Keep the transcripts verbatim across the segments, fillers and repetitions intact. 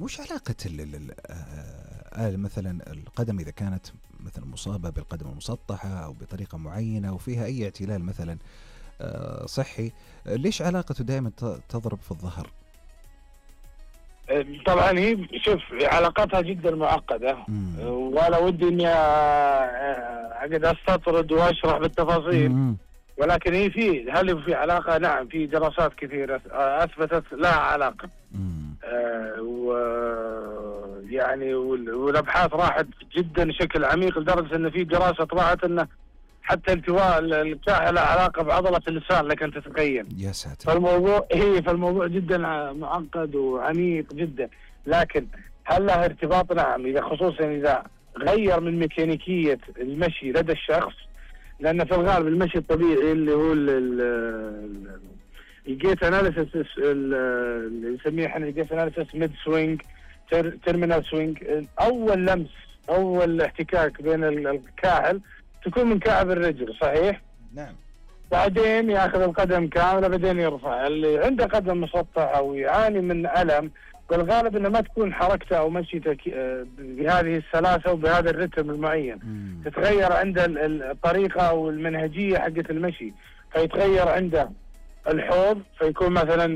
وش علاقة ال ال آه مثلا القدم إذا كانت مثلا مصابة بالقدم المسطحة أو بطريقة معينة وفيها أي اعتلال مثلا آه صحي، ليش علاقته دائما تضرب في الظهر؟ طبعا هي شوف علاقتها جدا معقدة، ولا ودي اني اقعد استطرد واشرح بالتفاصيل. مم. ولكن هي في هل في علاقة؟ نعم، في دراسات كثيرة اثبتت لها علاقة. آه ويعني والابحاث راحت جدا بشكل عميق لدرجة ان في دراسة طلعت انه حتى التواء الكاحل له علاقة بعضلة اللسان لك أن تتخيل. يا ساتر. فالموضوع هي فالموضوع جدا معقد وعميق جدا، لكن هل له ارتباط؟ نعم، إذا خصوصا إذا غير من ميكانيكية المشي لدى الشخص، لأن في الغالب المشي الطبيعي اللي هو الجيت أناليسيس اللي نسميه احنا الجيت أناليسيس ميد سوينج تيرمينال سوينج، أول لمس أول احتكاك بين الكاحل تكون من كعب الرجل، صحيح؟ نعم. بعدين ياخذ القدم كامله، بعدين يرفع. اللي عنده قدم مسطحه ويعاني من الم بالغالب انه ما تكون حركته او مشيته بهذه السلاسه وبهذا الرتم المعين. مم. تتغير عنده الطريقه او المنهجيه حقت المشي، فيتغير عنده الحوض، فيكون مثلا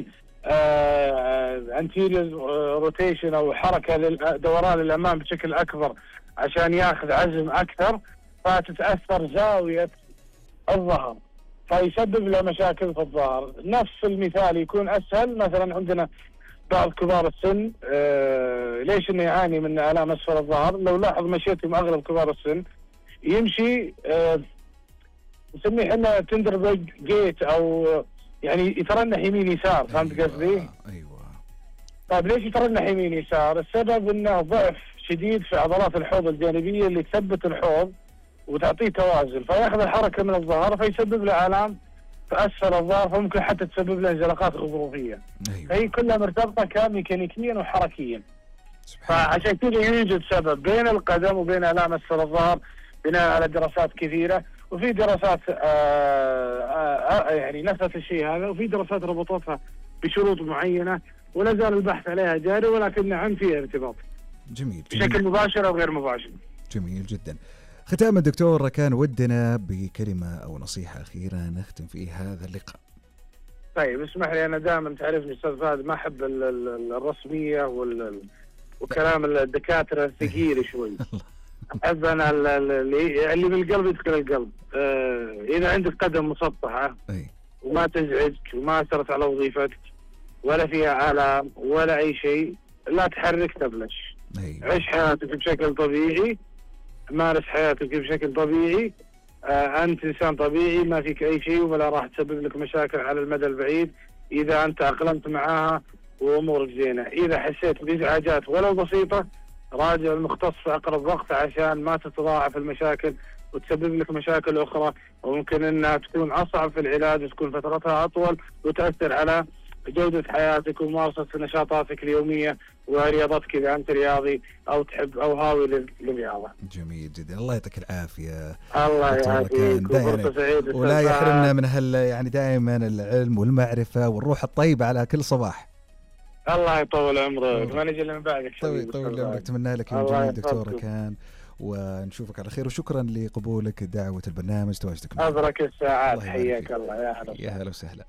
انتيريور روتيشن او حركه دوران للامام بشكل اكبر عشان ياخذ عزم اكثر، فتتأثر زاوية الظهر فيسبب له مشاكل في الظهر. نفس المثال يكون أسهل مثلا عندنا بعض كبار السن، آه ليش إنه يعاني من آلام أسفل الظهر؟ لو لاحظ مشيتهم أغلب كبار السن يمشي آه نسميه إحنا تندربج جيت، أو يعني يترنح يمين يسار. فهمت قصدي؟ أيوة. أيوة. طيب ليش يترنح يمين يسار؟ السبب إنه ضعف شديد في عضلات الحوض الجانبية اللي تثبت الحوض وتعطيه توازن، فياخذ الحركة من الظهر فيسبب له آلام في أسفل الظهر، فممكن حتى تسبب له انزلاقات غضروفية. أيوة. فهي كلها مرتبطة كميكانيكيا وحركيا. فعشان كذا يوجد سبب بين القدم وبين آلام أسفل الظهر بناء على دراسات كثيرة، وفي دراسات آآ آآ يعني نفت الشيء هذا، وفي دراسات ربطتها بشروط معينة ولا زال البحث عليها جاري، ولكن نعم فيها ارتباط. جميل. جميل. بشكل مباشر أو غير مباشر. جميل جدا. ختام الدكتور، كان ودنا بكلمة أو نصيحة أخيرة نختم فيه هذا اللقاء. طيب اسمح لي، أنا دائما تعرفني أستاذ فهد ما أحب الرسمية وال وكلام الدكاترة الثقيل شوي. أحب أنا اللي اللي بالقلب يدخل القلب. آه إذا عندك قدم مسطحة وما تزعجك وما أثرت على وظيفتك ولا فيها آلام ولا أي شيء، لا تحرك تبلش. أيوة. عيش حياتك بشكل طبيعي، مارس حياتك بشكل طبيعي. آه أنت إنسان طبيعي، ما فيك أي شيء ولا راح تسبب لك مشاكل على المدى البعيد إذا أنت أقلمت معاها وأمورك زينة. إذا حسيت بإزعاجات ولو بسيطة راجع المختص في أقرب وقت عشان ما تتضاعف المشاكل وتسبب لك مشاكل أخرى، وممكن أنها تكون أصعب في العلاج وتكون فترتها أطول وتأثر على جودة حياتك وممارسة نشاطاتك اليومية ورياضتك إذا أنت رياضي أو تحب أو هاوي للرياضة. جميل جدا، الله يعطيك العافية. الله يعافيك وفرصة سعيدة، ولا يحرمنا من هال يعني دائما العلم والمعرفة والروح الطيبة على كل صباح. الله يطول عمرك، ما نجي من بعدك. طيب طول عمرك، اتمنى لك يوم جميل دكتور كان، ونشوفك على خير، وشكرا لقبولك دعوة البرنامج تواجدك معنا. أبرك الساعات، حياك الله. يا هلا يا هلا وسهلا.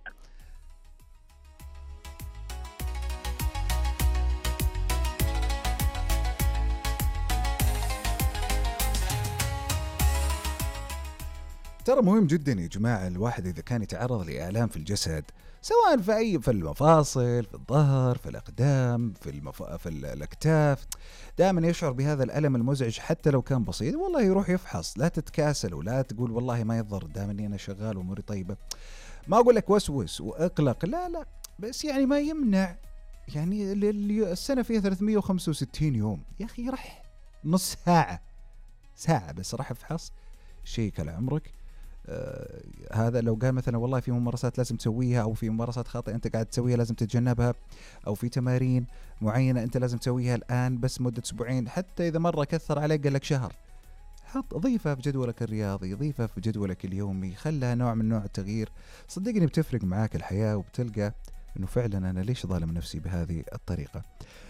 ترى مهم جدا يا جماعة الواحد إذا كان يتعرض لآلام في الجسد، سواء في أي في المفاصل، في الظهر، في الأقدام، في المف... في الأكتاف، دائما يشعر بهذا الألم المزعج حتى لو كان بسيط، والله يروح يفحص. لا تتكاسل ولا تقول والله ما يضر، دائما أنا شغال وأموري طيبة. ما أقول لك وسوس وأقلق، لا لا، بس يعني ما يمنع. يعني السنة فيها ثلاثمية وخمسة وستين يوم يا أخي، رح نص ساعة ساعة بس رح افحص شيك على عمرك. آه هذا لو قال مثلا والله في ممارسات لازم تسويها، او في ممارسات خاطئة انت قاعد تسويها لازم تتجنبها، او في تمارين معينة انت لازم تسويها الان بس مدة اسبوعين، حتى اذا مرة كثر عليك قال لك شهر، حط ضيفها في جدولك الرياضي، ضيفها في جدولك اليومي، خلها نوع من نوع التغيير. صدقني بتفرق معاك الحياة، وبتلقى انه فعلا انا ليش ظالم نفسي بهذه الطريقة.